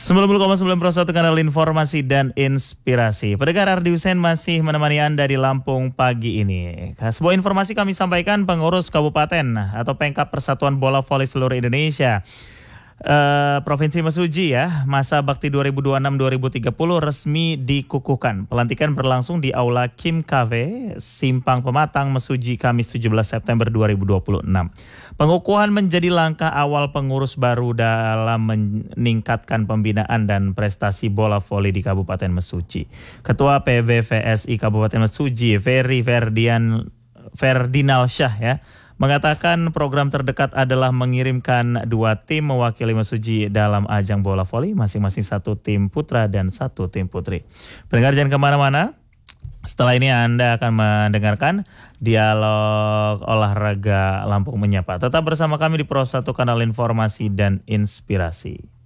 90,9 kanal informasi dan inspirasi. Pendengar, Ardi Hussein masih menemani Anda di Lampung pagi ini. Sebuah informasi kami sampaikan, pengurus kabupaten atau Pengkap Persatuan Bola Voli Seluruh Indonesia Provinsi Mesuji ya, masa bakti 2026-2030 resmi dikukuhkan. Pelantikan berlangsung di Aula Kim Cafe, Simpang Pematang, Mesuji, Kamis 17 September 2026. Pengukuhan menjadi langkah awal pengurus baru dalam meningkatkan pembinaan dan prestasi bola voli di Kabupaten Mesuji. Ketua PBVSI Kabupaten Mesuji, Ferry Ferdinal Syah ya, mengatakan program terdekat adalah mengirimkan 2 tim mewakili Mesuji dalam ajang bola voli, masing-masing 1 tim putra dan 1 tim putri. Pendengar jangan kemana-mana, setelah ini Anda akan mendengarkan dialog olahraga Lampung Menyapa. Tetap bersama kami di Pro 1 Kanal Informasi dan Inspirasi.